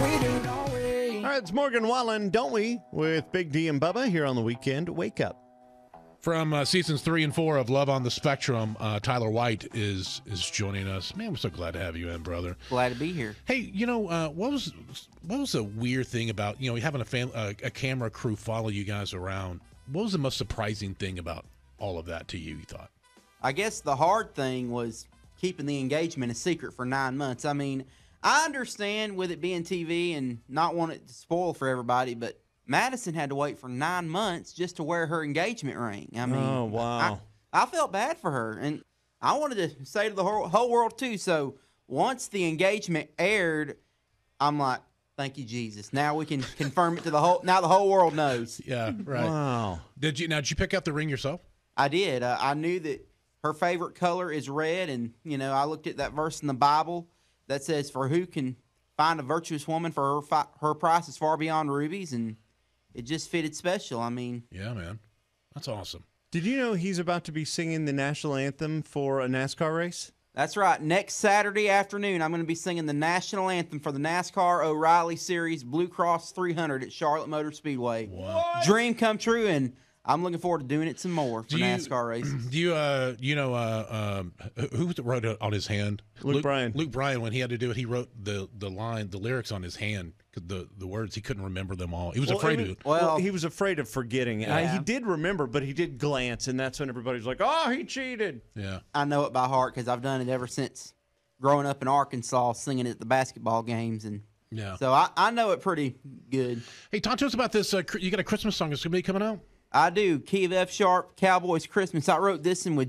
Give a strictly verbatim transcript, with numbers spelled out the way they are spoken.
We do, don't we? All right, it's Morgan Wallen, don't we? With Big D and Bubba here on the weekend. Wake up. From uh, seasons three and four of Love on the Spectrum, uh, Tyler White is is joining us. Man, I'm so glad to have you in, brother. Glad to be here. Hey, you know uh, what was what was a weird thing about you know having a fam- uh, a camera crew follow you guys around? What was the most surprising thing about all of that to you? You thought? I guess the hard thing was keeping the engagement a secret for nine months. I mean, I understand with it being T V and not want it to spoil for everybody, but Madison had to wait for nine months just to wear her engagement ring. I mean, oh, wow. I, I felt bad for her, and I wanted to say to the whole, whole world, too. So once the engagement aired, I'm like, thank you, Jesus. Now we can confirm it to the whole – now the whole world knows. Yeah, right. Wow. Did you now? Did you pick out the ring yourself? I did. Uh, I knew that her favorite color is red, and, you know, I looked at that verse in the Bible that says, for who can find a virtuous woman, for her, fi- her price is far beyond rubies, and – it just fitted special. I mean. Yeah, man. That's awesome. Did you know he's about to be singing the national anthem for a NASCAR race? That's right. Next Saturday afternoon, I'm going to be singing the national anthem for the NASCAR O'Reilly Series Blue Cross three hundred at Charlotte Motor Speedway. Wow. Dream come true, and I'm looking forward to doing it some more for Do you- NASCAR races. Do you, uh, you know, uh, um, who wrote it on his hand? Luke Bryan. Luke Bryan, when he had to do it, he wrote the, the line, the lyrics on his hand, 'cause the the words, he couldn't remember them all. He was Well, afraid it to. was- Well- well, he was afraid of forgetting. Uh, Yeah. he did remember, but he did glance, and that's when everybody was like, oh, he cheated. Yeah. I know it by heart because I've done it ever since growing up in Arkansas, singing it at the basketball games, and Yeah. so I, I know it pretty good. Hey, talk to us about this. Uh, cr- you got a Christmas song that's going to be coming out? I do. Key of F Sharp, Cowboys Christmas. I wrote this in with